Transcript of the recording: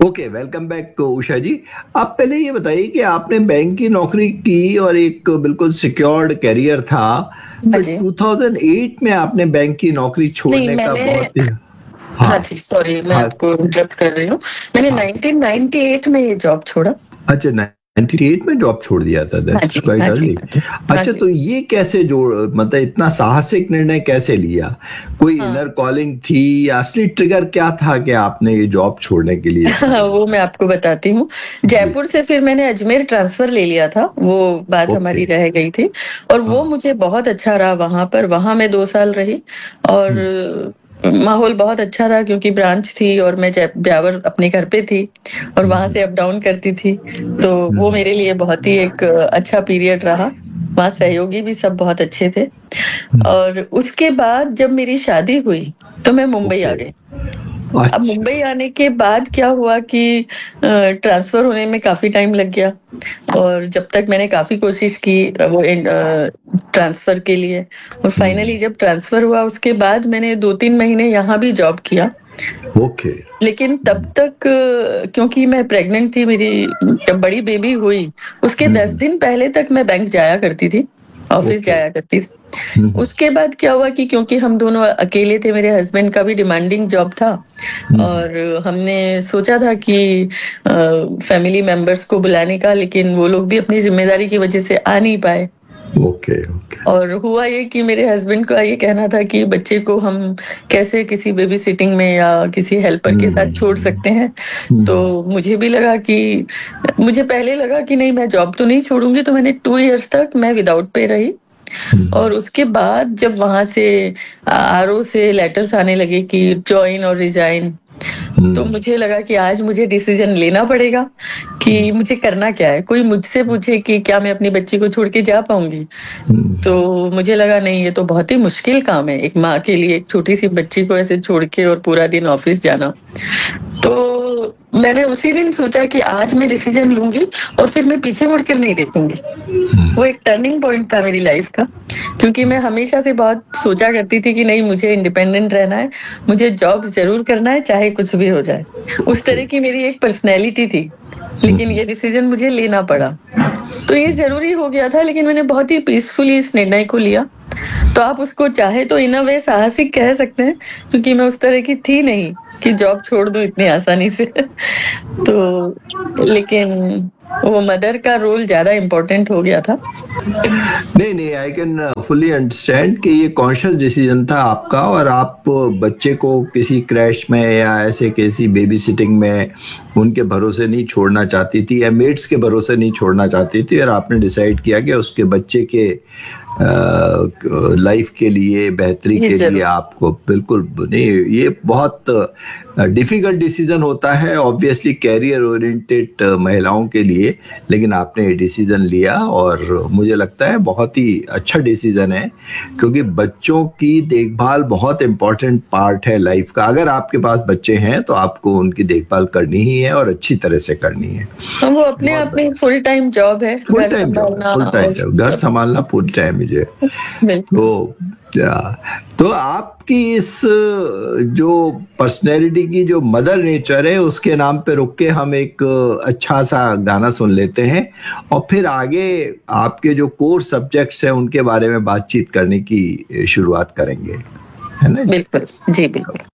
Okay, welcome back Usha जी। आप पहले ये बताइए कि आपने बैंक की नौकरी की और एक बिल्कुल सिक्योर्ड करियर था, हाँ तो जी। 2008 में आपने बैंक की नौकरी नहीं, छोड़ने का मैंने बहुत ही हाँ हाँ, जी, सॉरी मैं हाँ, आपको इंटरप्ट कर रही हूँ। मैंने हाँ। 1998 में ये जॉब छोड़ा। अच्छा, 98 में जॉब छोड़ दिया था, हाँ दैट्स जी, क्वाइट हाँ जी, अर्ली। हाँ जी, हाँ अच्छा, जी। तो ये कैसे जोड़ मतलब इतना साहसिक निर्णय कैसे लिया? कोई हाँ, इनर कॉलिंग थी या असली ट्रिगर क्या था कि आपने ये जॉब छोड़ने के लिए इतना वो मैं आपको बताती हूँ। जी, जयपुर से फिर मैंने अजमेर ट्रांसफ़र ले लिया था, वो बात ओके, हमारी रह गई थी और वो हाँ, मुझे बहुत अच्छा रहा वहाँ पर। वहाँ मैं 2 साल रही हुँ, और माहौल बहुत अच्छा था क्योंकि ब्रांच थी और मैं ब्यावर अपने घर पे थी और हुँ, वहाँ हुँ, से अप डाउन करती थी। तो वो हुँ, मेरे लिए बहुत ही एक अच्छा पीरियड रहा। वहाँ सहयोगी भी सब बहुत अच्छे थे हुँ, और उसके बाद जब मेरी शादी हुई, तो मैं मुंबई आ ओके, गई। अब अच्छा, मुंबई आने के बाद क्या हुआ कि ट्रांसफ़र होने में काफ़ी टाइम लग गया और जब तक मैंने काफ़ी कोशिश की वो ट्रांसफ़र के लिए और हुँ, फाइनली जब ट्रांसफ़र हुआ उसके बाद मैंने 2-3 महीने यहाँ भी जॉब किया। ओके, लेकिन तब तक क्योंकि मैं प्रेग्नेंट थी मेरी जब बड़ी बेबी हुई, उसके हुँ, 10 हुँ, दिन पहले तक मैं बैंक जाया करती थी, ऑफ़िस ओके, जाया करती थी। हुँ, हुँ, उसके बाद क्या हुआ कि क्योंकि हम दोनों अकेले थे, मेरे हस्बैंड का भी डिमांडिंग जॉब था हुँ, हुँ, और हमने सोचा था कि फैमिली मेंबर्स को बुलाने का, लेकिन वो लोग भी अपनी ज़िम्मेदारी की वज़ह से आ नहीं पाए। ओके, ओके, और हुआ ये कि मेरे हस्बैंड का ये कहना था कि बच्चे को हम कैसे किसी बेबी सिटिंग में या किसी हेल्पर के हुँ, साथ छोड़ हुँ, सकते हैं। हुँ, तो मुझे भी लगा कि मुझे पहले लगा कि नहीं मैं जॉब तो नहीं छोड़ूँगी, तो मैंने 2 इयर्स तक मैं विदाउट पे रही हुँ, और उसके बाद जब वहाँ से आरओ से लेटर्स आने लगे कि जॉइन और रिज़ाइन, तो हुँ, मुझे लगा कि आज मुझे डिसीज़न लेना पड़ेगा कि मुझे करना क्या है। कोई मुझसे पूछे कि क्या मैं अपनी बच्ची को छोड़ के जा पाऊँगी? हुँ, तो मुझे लगा नहीं ये तो बहुत ही मुश्किल काम है, एक माँ के लिए एक छोटी-सी बच्ची को ऐसे छोड़ के और पूरा दिन ऑफ़िस जाना। तो मैंने उसी दिन सोचा कि आज मैं डिसीज़न लूँगी और फिर मैं पीछे मुड़ कर नहीं देखूँगी। वो एक टर्निंग पॉइंट था मेरी लाइफ़ का, क्योंकि मैं हमेशा से बहुत सोचा करती थी कि नहीं मुझे इंडिपेंडेंट रहना है, मुझे जॉब ज़रूर करना है चाहे कुछ भी हो जाए। उस ओके, तरह की मेरी एक पर्सनैलिटी थी, हुँ, लेकिन ये डिसीज़न मुझे लेना पड़ा। तो ये ज़रूरी हो गया था लेकिन मैंने बहुत ही पीसफुली इस निर्णय को लिया। तो आप उसको चाहे तो इन अ वे साहसिक कह सकते हैं, क्योंकि मैं उस तरह की थी नहीं कि जॉब छोड़ दूँ इतनी आसानी से। तो लेकिन वो मदर का रोल ज़्यादा इम्पोर्टेंट हो गया था। नहीं, नहीं, आई कैन फुल्ली अंडरस्टैंड कि ये कॉन्शियस डिसीजन था आपका और आप बच्चे को किसी क्रैश में या ऐसे किसी बेबी सिटिंग में उनके भरोसे नहीं छोड़ना चाहती थी या मेड्स के भरोसे नहीं छोड़ना चाहती थी और आपने डिसाइड किया कि उसके बच्चे के लाइफ के लिए बेहतरी जी, के लिए ज़रूर। आपको बिल्कुल नहीं, ये बहुत डिफिकल्ट डिसीजन होता है ऑब्वियसली कैरियर ओरिएंटेड महिलाओं के लिए, लेकिन आपने ये डिसीजन लिया और मुझे लगता है बहुत ही अच्छा डिसीजन है क्योंकि बच्चों की देखभाल बहुत इंपॉर्टेंट पार्ट है लाइफ का। अगर आपके पास बच्चे हैं तो आपको उनकी देखभाल करनी ही है और अच्छी तरह से करनी है। और वो अपने बहुत आप में फुल टाइम जॉब है, फुल घर टाइम जॉब है, सँभालना फुल टाइम और जॉब, घर सब। संभालना फुल टाइम है मुझे। बिल्कुल। तो या, तो आपकी इस जो पर्सनैलिटी की जो मदर नेचर है उसके नाम पे रुक के हम एक अच्छा सा गाना सुन लेते हैं और फिर आगे आपके जो कोर सब्जेक्ट्स हैं उनके बारे में बातचीत करने की शुरुआत करेंगे, है ना जी? बिल्कुल। जी, बिल्कुल।